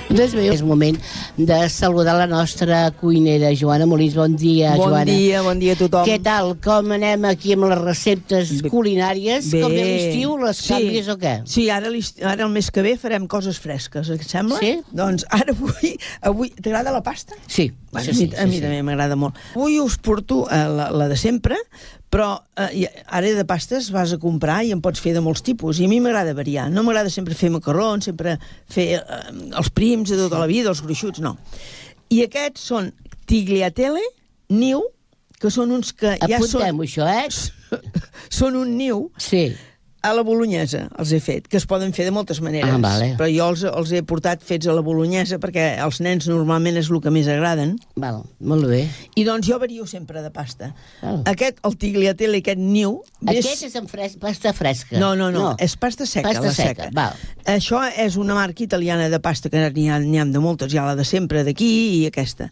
Doncs bé, és moment de saludar la nostra cuinera, Joana Molins. Bon dia, Joana. Bon dia a tothom. Què tal? Com anem aquí amb les receptes culinàries? Bé. Com ve l'estiu, les canvies o què? Sí, ara el mes que ve farem coses fresques, et sembla? Sí. Doncs ara avui t'agrada la pasta? Sí. Bueno, sí, a mi també m'agrada molt. Avui us porto la de sempre, però ara de pastes vas a comprar i en pots fer de molts tipus, i a mi m'agrada variar. No m'agrada sempre fer macarrons, sempre fer els prims de tota la vida, els gruixuts, no. I aquests són tagliatelle, niu, que són uns que ja són... Apuntem-ho, això, Són un niu... Sí. A la bolognesa els he fet, que es poden fer de moltes maneres. Ah, vale. Però jo els he portat fets a la bolognesa perquè als nens normalment és el que més agraden. Val, molt bé. I doncs jo vario sempre de pasta. Val. Aquest, el tagliatelle, aquest niu... Aquest és amb pasta fresca. No, és pasta seca. Pasta seca, val. Això és una marca italiana de pasta, que n'hi ha de moltes, hi ha la de sempre d'aquí i aquesta.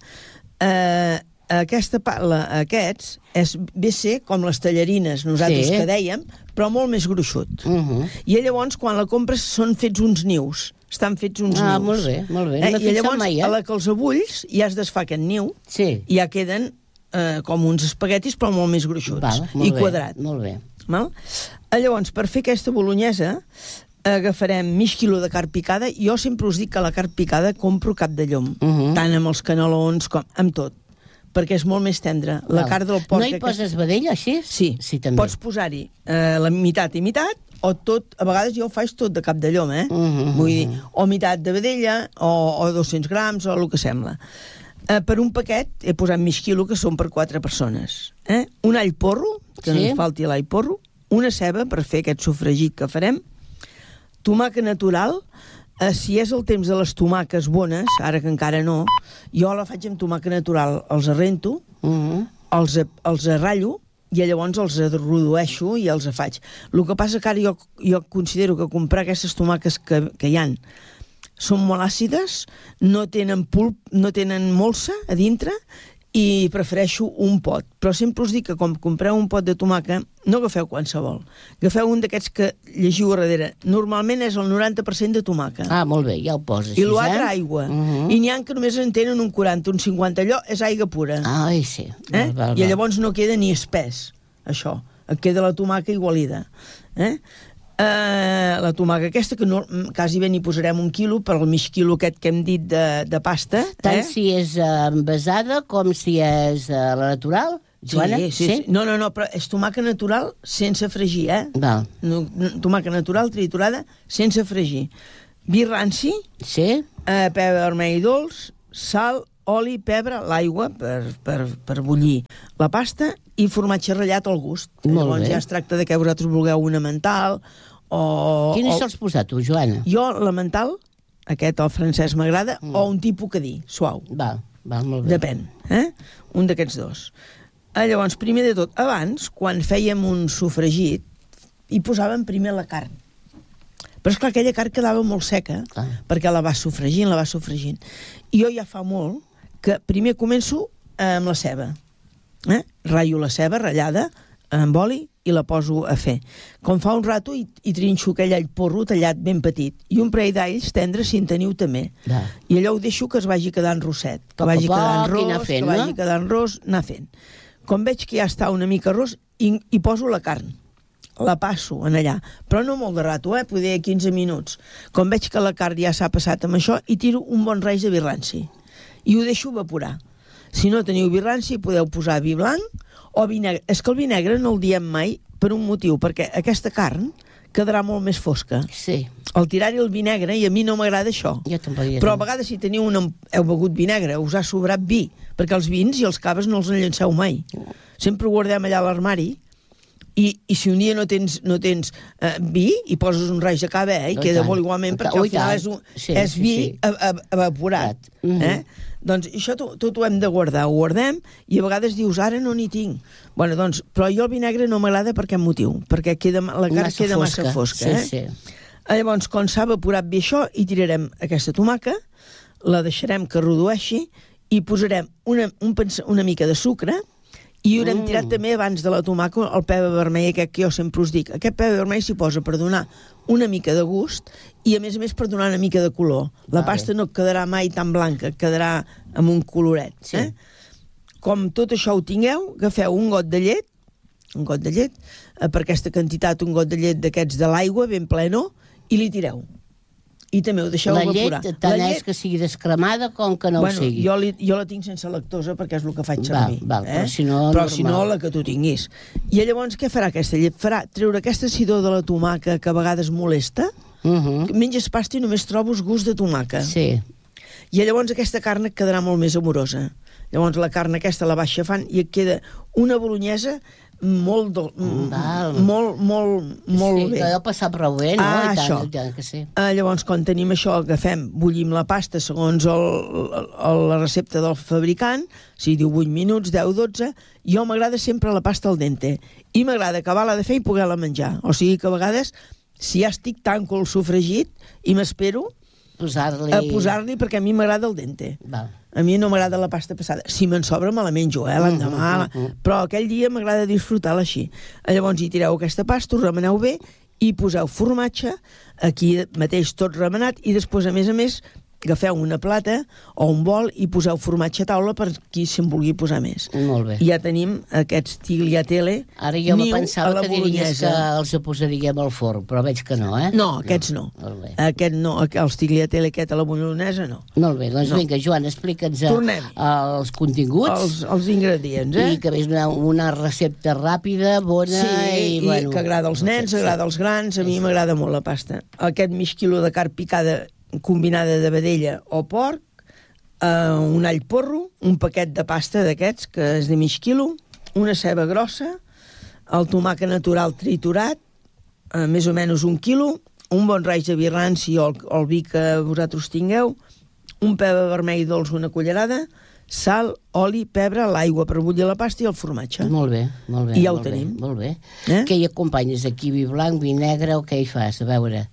Aquests ve a ser com les tallarines, nosaltres que dèiem, però molt més gruixut. I llavors, quan la compres, són fets uns nius. Estan fets uns nius. Molt bé, molt bé. I llavors, a la que els abulls, ja es desfà aquest niu, i ja queden com uns espaguetis, però molt més gruixuts. I quadrat. Molt bé. Llavors, per fer aquesta bolognesa, agafarem mig quilo de carn picada. Jo sempre us dic que la carn picada compro cap de llom, tant amb els canelons com amb tot, perquè és molt més tendra. La carn del porc... No hi poses vedella, així? Sí, també. Pots posar-hi la meitat i meitat, o tot, a vegades jo ho faig tot de cap de llom, vull dir, o meitat de vedella, o 200 grams, o el que sembla. Per un paquet he posat mig quilo, que són per 4 persones. Un all porro, que no ens falti l'all porro, una ceba per fer aquest sofregit que farem, tomàquet natural. Si és el temps de les tomàquets bones, ara que encara no, jo la faig amb tomàquet natural, els arrento, els arrallo, i llavors els redueixo i els faig. El que passa que ara jo considero que comprar aquestes tomàquets que hi ha són molt àcides, no tenen pulp, no tenen molsa a dintre, i prefereixo un pot. Però sempre us dic que quan compreu un pot de tomàquet, no agafeu qualsevol. Agafeu un d'aquests que llegiu a darrere. Normalment és el 90% de tomàquet. Ah, molt bé, ja ho poses. I l'altre aigua. I n'hi ha que només en tenen un 40, un 50. Allò és aigua pura. Ai, sí. I llavors no queda ni espès, això. Et queda la tomàquet igualida. La tomàquet aquesta, que quasi bé n'hi posarem 1 quilo per al mig quilo aquest que hem dit de pasta. Tant si és envasada com si és la natural, Joana? Sí. No, però és tomàquet natural sense fregir, Val. Tomàquet natural triturada sense fregir. Vi ranci, pebre vermell dolç, sal, oli, pebre, l'aigua per bullir la pasta i formatge ratllat al gust. Llavors ja es tracta de que vosaltres vulgueu una mental o... Quines sols posar tu, Joana? Jo la mental, aquest el francès m'agrada, o un tipus cadí, suau. Val, molt bé. Depèn, un d'aquests dos. Llavors, primer de tot, abans, quan fèiem un sofregit, hi posàvem primer la carn. Però és clar, aquella carn quedava molt seca, perquè la vas sofregint. I jo ja fa molt que primer començo amb la ceba. Ratllo la ceba ratllada amb oli i la poso a fer. Com fa un rato i trinxo aquell all porro tallat ben petit. I un parell d'alls tendres, si en teniu també. I allò ho deixo que es vagi quedant rosset. Que vagi quedant ros, anar fent. Com veig que ja està una mica ros, hi poso la carn. La passo en allà, però no molt de rato, poder 15 minuts. Com veig que la carn ja s'ha passat amb això, i tiro un bon raig de vi ranci. I ho deixo evaporar. Si no teniu vi ranci, podeu posar vi blanc o vi negre. És que el vi negre no el diem mai per un motiu, perquè aquesta carn quedarà molt més fosca. Sí. Al tirar-hi el vi negre, i a mi no m'agrada això. Però a vegades si heu begut vi negre, us ha sobrat vi, perquè els vins i els caves no els enllanceu mai. Sempre ho guardem allà a l'armari. I si un dia no tens vi i poses un raig de cava, i queda molt igualment, perquè al final és vi evaporat. Doncs això tot ho hem de guardar. Ho guardem i a vegades dius, ara no n'hi tinc. Però jo el vi negre no m'agrada per aquest motiu, perquè la carn queda massa fosca. Llavors, quan s'ha evaporat bé això, hi tirarem aquesta tomàquet, la deixarem que redueixi i posarem una mica de sucre I haurem tirat també abans de la tomaca el pebre vermell aquest que jo sempre us dic. Aquest pebre vermell s'hi posa per donar una mica de gust i a més per donar una mica de color. La pasta no quedarà mai tan blanca, quedarà amb un coloret. Com tot això ho tingueu, agafeu un got de llet, per aquesta quantitat un got de llet d'aquests de l'aigua ben pleno i li tireu. I també ho deixeu evaporar. La llet tant és que sigui descremada com que no ho sigui. Jo la tinc sense lactosa perquè és el que faig servir. Però si no, la que tu tinguis. I llavors què farà aquesta llet? Farà treure aquesta acidor de la tomaca que a vegades molesta. Menges pasta i només trobes gust de tomaca. Sí. I llavors aquesta carn et quedarà molt més amorosa. Llavors la carn aquesta la vas xafant i et queda una bolognesa molt bé. Que deu passar prou bé, no? Això. Llavors, quan tenim això, bullim la pasta segons la recepta del fabricant, si diu 8 minuts, 10, 12, jo m'agrada sempre la pasta al dente, i m'agrada acabar-la de fer i poder-la menjar. O sigui que a vegades, si ja estic tanco el sofregit i m'espero a posar-li perquè a mi m'agrada el dente. A mi no m'agrada la pasta passada. Si me'n sobra me la menjo, l'endemà. Però aquell dia m'agrada disfrutar-la així. Llavors hi tireu aquesta pasta, ho remeneu bé i poseu formatge, aquí mateix tot remenat, i després, a més, agafeu una plata o un bol i poseu formatge a taula per qui se'n vulgui posar més. Molt bé. I ja tenim aquests tagliatelle. Ara jo me pensava que diries que els posaríem al forn, però veig que no, No, aquests no. Aquest no, els tagliatelle aquest a la bolognesa no. Molt bé, doncs vinga, Joan, explica'ns els continguts. Els ingredients, I que és una recepta ràpida, bona i que agrada als nens, agrada als grans. A mi m'agrada molt la pasta. Aquest mig quilo de carn picada combinada de vedella o porc, un all porro, un paquet de pasta d'aquests, que és de mig quilo, una ceba grossa, el tomàquet natural triturat, més o menys 1 quilo, un bon raig de vi ranci o el vi que vosaltres tingueu, un pebre vermell dolç, una cullerada, sal, oli, pebre, l'aigua per bullir la pasta i el formatge. Molt bé. I ja ho tenim. Molt bé. Què hi acompanyes aquí? Vi blanc, vi negre o què hi fas? A veure...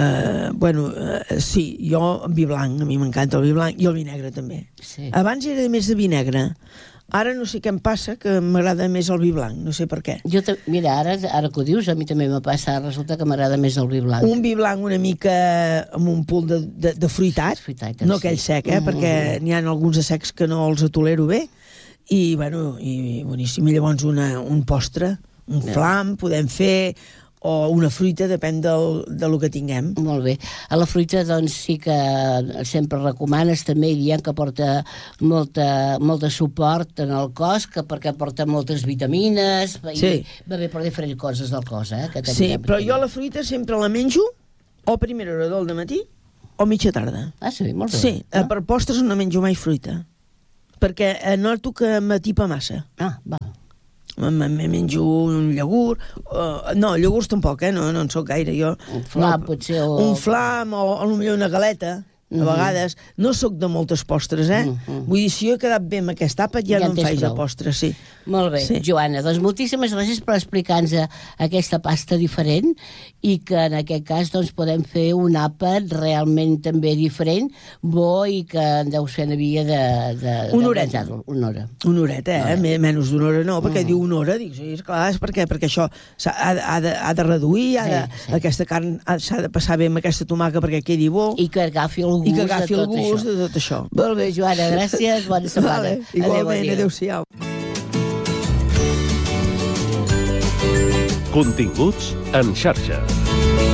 sí, jo vi blanc, a mi m'encanta el vi blanc i el vi negre també. Abans era més de vi negre, ara no sé què em passa, que m'agrada més el vi blanc, no sé per què. Mira, ara que ho dius, a mi també me passa, resulta que m'agrada més el vi blanc. Un vi blanc una mica amb un punt de fruitat, no aquell sec, perquè n'hi ha alguns de secs que no els tolero bé, i boníssim. I llavors un postre, un flam, podem fer... o una fruita, depèn del que tinguem. Molt bé. A la fruita, doncs, sí que sempre recomanes també, dient que porta molt de suport en el cos, perquè porta moltes vitamines, i va bé per diferents coses del cos, Sí, però jo la fruita sempre la menjo o a primera hora del matí o mitja tarda. Sí, molt bé. Sí, per postres no menjo mai fruita, perquè noto que m'atipa massa. Va. Me menjo un iogurt, no, iogurts tampoc, no en soc gaire jo. Un flam, potser, o... Un flam, o potser una galeta, a vegades. No sóc de moltes postres, Vull dir, si jo he quedat bé amb aquest àpat, ja no em faig de postres, sí. Molt bé, Joana, doncs moltíssimes gràcies per explicar-nos aquesta pasta diferent i que en aquest cas doncs podem fer un àpat realment també diferent, bo, i que en deu ser havia de... Una horeta. Una hora. Una horeta, menys d'una hora no, perquè diu una hora, dic, sí, esclar, és perquè això ha de reduir, aquesta carn s'ha de passar bé amb aquesta tomaca perquè quedi bo. I que agafi el gust de tot això. Molt bé, Joana, gràcies, bona setmana. Igualment, adéu-siau. Continguts en xarxa.